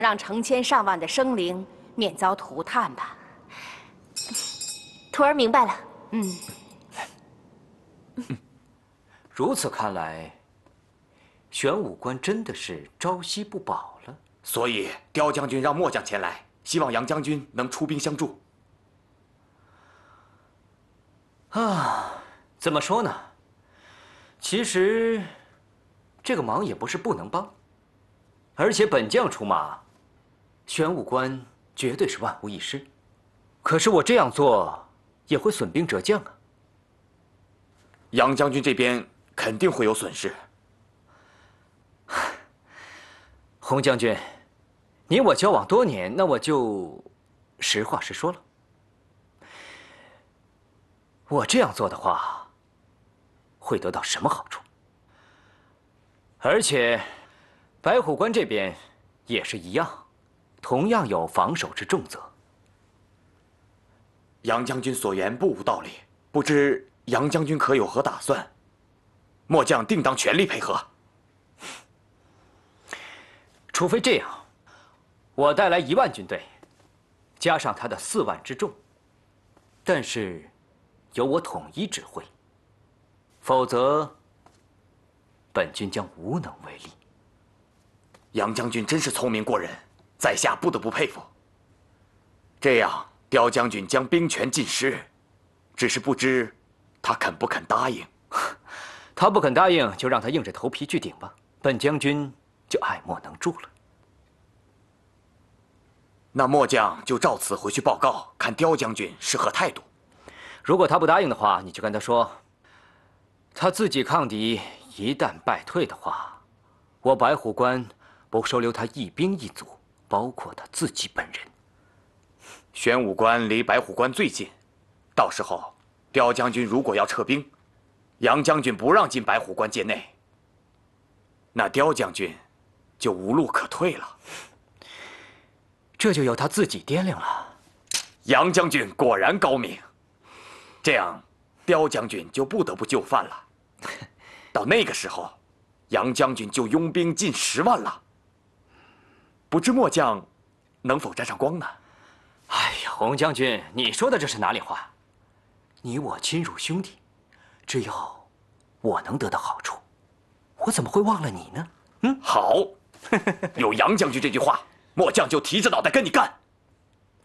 让成千上万的生灵免遭涂炭吧。 徒儿明白了。 如此看来，玄武关真的是朝夕不保了。 所以刁将军让末将前来，希望杨将军能出兵相助。 怎么说呢？其实，这个忙也不是不能帮，而且本将出马，玄武关绝对是万无一失。可是我这样做也会损兵折将啊。 杨将军这边肯定会有损失。 洪将军，你我交往多年，那我就实话实说了。我这样做的话，会得到什么好处？而且，白虎关这边也是一样，同样有防守之重责。 杨将军所言不无道理，不知杨将军可有何打算？末将定当全力配合。 除非这样，我带来1万军队，加上他的4万之众，但是由我统一指挥，否则本军将无能为力。 杨将军真是聪明过人，在下不得不佩服。这样，刁将军将兵权尽失，只是不知他肯不肯答应。 他不肯答应，就让他硬着头皮去顶吧。本将军就爱莫能助了。 那末将就照此回去报告，看刁将军是何态度。 如果他不答应的话，你就跟他说，他自己抗敌，一旦败退的话，我白虎关不收留他一兵一卒，包括他自己本人。 玄武关离白虎关最近，到时候刁将军如果要撤兵，杨将军不让进白虎关界内，那刁将军就无路可退了。 这就由他自己掂量了。 杨将军果然高明，这样刁将军就不得不就范了。到那个时候，杨将军就拥兵近10万了。不知末将能否沾上光呢？ 哎呀，洪将军，你说的这是哪里话？你我亲如兄弟，只要我能得到好处，我怎么会忘了你呢？ 好，有杨将军这句话，末将就提着脑袋跟你干。